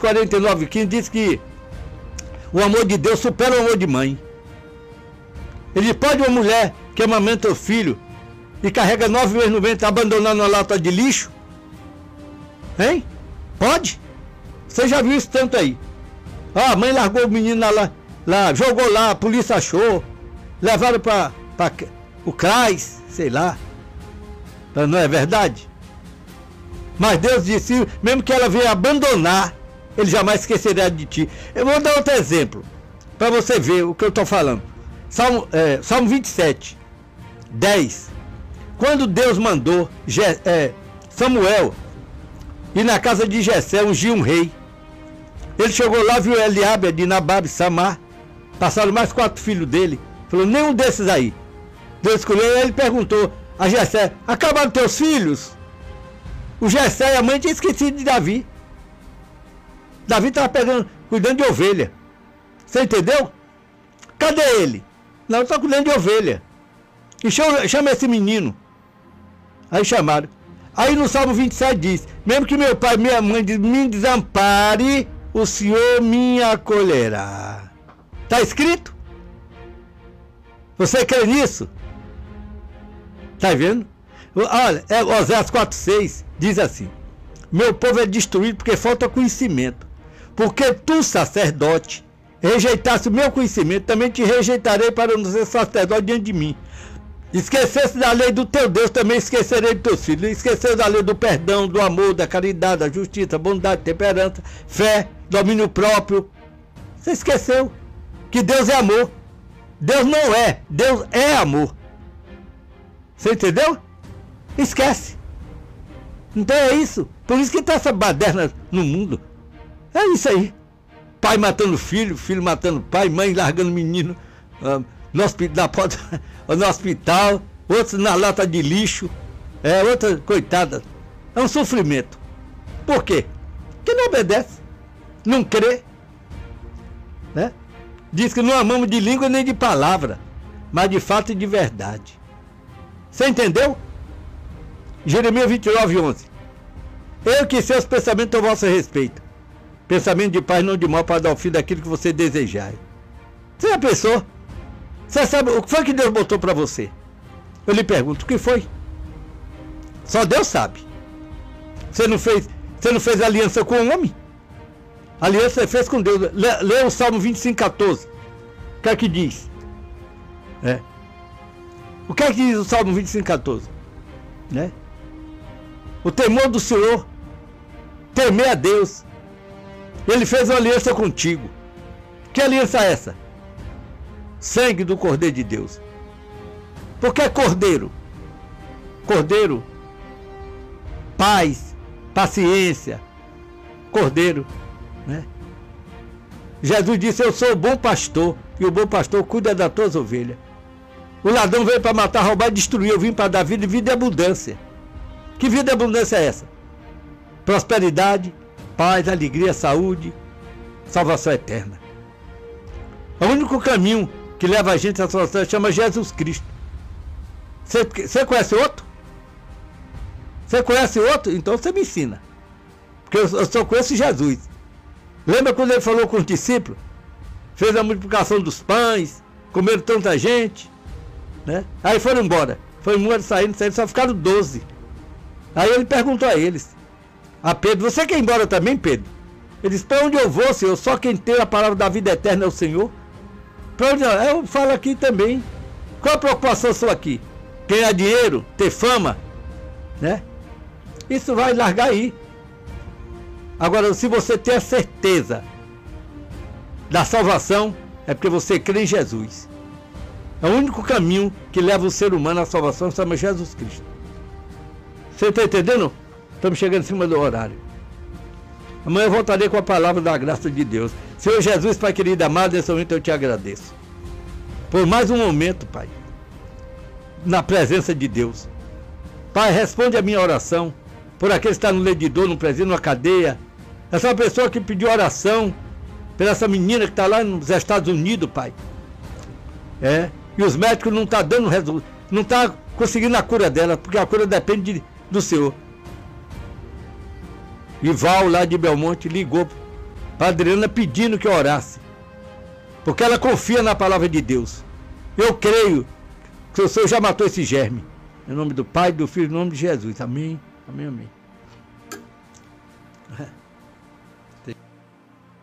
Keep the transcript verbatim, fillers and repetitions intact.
quarenta e nove, quinze diz que o amor de Deus supera o amor de mãe. Ele pode uma mulher que amamenta o filho e carrega nove meses no ventre abandonando uma lata de lixo? Hein? Pode? Você já viu isso tanto aí? Ah, a mãe largou o menino lá, lá, jogou lá, a polícia achou, levaram para o CRAS, sei lá. Não é verdade? Mas Deus disse, mesmo que ela venha abandonar, Ele jamais esquecerá de ti. Eu vou dar outro exemplo, para você ver o que eu estou falando. Salmo, é, Salmo vinte e sete, dez. Quando Deus mandou Je, é, Samuel ir na casa de Jessé ungir um rei, ele chegou lá, viu Eliabe de Nababe, Samar, passaram mais quatro filhos dele, falou, nenhum desses aí. Deus escolheu, e ele perguntou a Jessé, acabaram teus filhos? O Jessé e a mãe tinham esquecido de Davi. Davi estava pegando, cuidando de ovelha. Você entendeu? Cadê ele? Não, está cuidando de ovelha. E chama, chama esse menino. Aí chamaram. Aí no Salmo vinte e sete diz, mesmo que meu pai e minha mãe me desampare, o Senhor me acolherá. Está escrito? Você crê nisso? Está vendo? Olha, é, Oséias quatro, seis diz assim, meu povo é destruído porque falta conhecimento. Porque tu, sacerdote, rejeitasse o meu conhecimento, também te rejeitarei para não ser sacerdote diante de mim. Esquecesse da lei do teu Deus, também esquecerei dos teus filhos. Esqueceu da lei do perdão, do amor, da caridade, da justiça, bondade, temperança, fé, domínio próprio. Você esqueceu que Deus é amor. Deus não é, Deus é amor. Você entendeu? Esquece. Então é isso. Por isso que está essa baderna no mundo. É isso aí. Pai matando filho, filho matando pai, mãe largando menino uh, no, hospital, na porta, no hospital, outros na lata de lixo. É, outra, coitada. É um sofrimento. Por quê? Porque não obedece. Não crê. Né? Diz que não amamos de língua nem de palavra, mas de fato e de verdade. Você entendeu? Jeremias vinte e nove, onze. Eu que sei os pensamentos a vosso respeito. Pensamento de paz, não de mal, para dar o fim daquilo que você desejar. Você já pensou? Você sabe o que foi que Deus botou para você? Eu lhe pergunto, o que foi? Só Deus sabe. Você não fez, você não fez aliança com o homem? A aliança você fez com Deus. Lê, lê o Salmo vinte e cinco, quatorze. O que é que diz? É. O que é que diz o Salmo vinte e cinco, quatorze? Né? O temor do Senhor, temer a Deus. Ele fez uma aliança contigo. Que aliança é essa? Sangue do Cordeiro de Deus. Por que Cordeiro? Cordeiro, paz, paciência. Cordeiro, né? Jesus disse, eu sou o bom pastor, e o bom pastor cuida das tuas ovelhas. O ladrão veio para matar, roubar e destruir. Eu vim para dar vida e vida e abundância. Que vida e abundância é essa? Prosperidade, paz, alegria, saúde, salvação eterna. O único caminho que leva a gente à salvação chama Jesus Cristo. Você, você conhece outro? Você conhece outro? Então você me ensina. Porque eu, eu só conheço Jesus. Lembra quando ele falou com os discípulos? Fez a multiplicação dos pães, comeram tanta gente, né? Aí foram embora. Foram embora, saindo, saindo, só ficaram doze. Aí ele perguntou a eles, a Pedro, você quer ir embora também, Pedro? Ele disse, para onde eu vou, Senhor? Só quem tem a palavra da vida eterna é o Senhor. Para onde eu? Eu falo aqui também. Qual a preocupação sua aqui? Ganhar dinheiro, ter fama, né? Isso vai largar aí. Agora, se você tem a certeza da salvação, é porque você crê em Jesus. É o único caminho que leva o ser humano à salvação, chama Jesus Cristo. Você está entendendo? Estamos chegando em cima do horário. Amanhã eu voltarei com a palavra da graça de Deus. Senhor Jesus, Pai querido amado, nesse momento eu te agradeço. Por mais um momento, Pai, na presença de Deus. Pai, responde a minha oração. Por aquele que está no ledidor, no presídio, numa cadeia. Essa pessoa que pediu oração pela essa menina que está lá nos Estados Unidos, Pai. É. E os médicos não estão dando resultado. Não estão conseguindo a cura dela, porque a cura depende de, do Senhor. E Val, lá de Belmonte, ligou para Adriana pedindo que eu orasse. Porque ela confia na palavra de Deus. Eu creio que o Senhor já matou esse germe. Em nome do Pai, do Filho, em nome de Jesus. Amém, amém, amém.